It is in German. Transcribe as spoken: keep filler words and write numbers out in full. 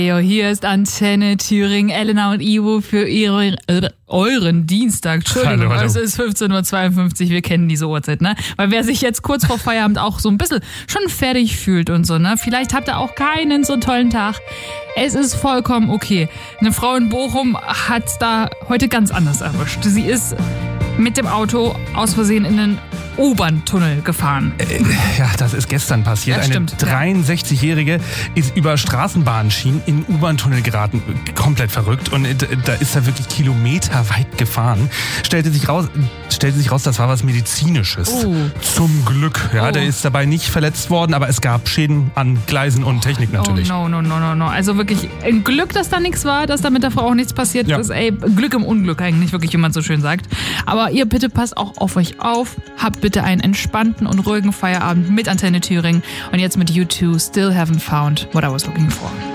Jo, hier ist Antenne Thüringen, Elena und Ivo für ihre, äh, euren Dienstag. Entschuldigung, hallo, hallo. Es ist fünfzehn Uhr zweiundfünfzig, wir kennen diese Uhrzeit, ne? Weil wer sich jetzt kurz vor Feierabend auch so ein bisschen schon fertig fühlt und so, ne? Vielleicht habt ihr auch keinen so tollen Tag. Es ist vollkommen okay. Eine Frau in Bochum hat's da heute ganz anders erwischt. Sie ist mit dem Auto aus Versehen in den U-Bahn-Tunnel gefahren. Äh, ja, das ist gestern passiert. Ja, Eine stimmt, dreiundsechzigjährige ist über Straßenbahnschienen in U-Bahn-Tunnel geraten. Komplett verrückt. Und da ist er wirklich kilometerweit gefahren. Stellte sich raus, stellte sich raus, das war was Medizinisches. Oh. Zum Glück. Ja, Oh. der ist dabei nicht verletzt worden, aber es gab Schäden an Gleisen und Technik natürlich. Oh, no, no, no, no, no. Also wirklich ein Glück, dass da nichts war, dass da mit der Frau auch nichts passiert Ja. ist. Ey, Glück im Unglück eigentlich, wirklich, wie man so schön sagt. Aber ihr bitte passt auch auf euch auf. Habt bitte einen entspannten und ruhigen Feierabend mit Antenne Thüringen. Und jetzt mit U zwei, Still Haven't Found What I Was Looking For.